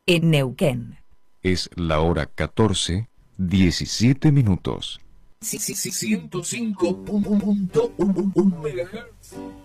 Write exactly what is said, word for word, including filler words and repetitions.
en Neuquén. Es la hora catorce, diecisiete minutos. Sí, sí, sí, ciento cinco punto uno megahertz.